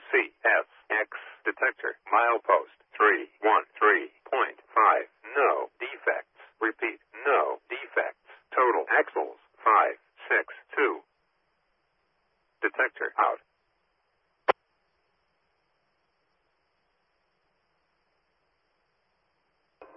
CSX detector. Milepost 313.5. No defects. Repeat, no defects. Total axles 562. Detector out.